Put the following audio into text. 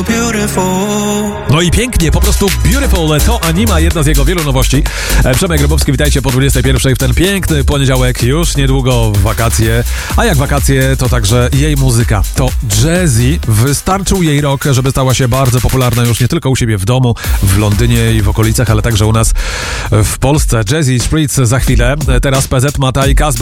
No i pięknie, po prostu beautiful. To Anima, jedna z jego wielu nowości. Przemek Grabowski, witajcie po 21 w ten piękny poniedziałek. Już niedługo wakacje. A jak wakacje, to także jej muzyka. To Jazzy. Wystarczył jej rok, żeby stała się bardzo popularna już nie tylko u siebie w domu, w Londynie i w okolicach, ale także u nas w Polsce. Jazzy Spritz za chwilę. Teraz PZ, Mata i Kasba.